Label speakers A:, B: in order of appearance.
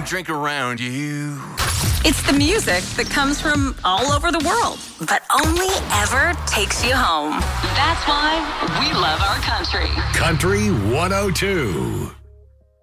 A: drink around you.
B: It's the music that comes from all over the world, but only ever takes you home. That's why we love our country.
C: Country 102.